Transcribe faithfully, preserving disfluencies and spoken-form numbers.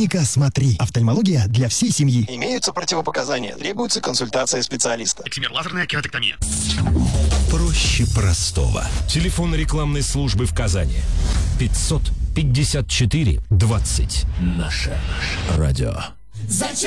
Клиника «Смотри». Офтальмология для всей семьи. Имеются противопоказания. Требуется консультация специалиста. Эксимер лазерная кератоктомия. Проще простого. Телефон рекламной службы в Казани. пятьсот пятьдесят четыре двадцать. Наше радио.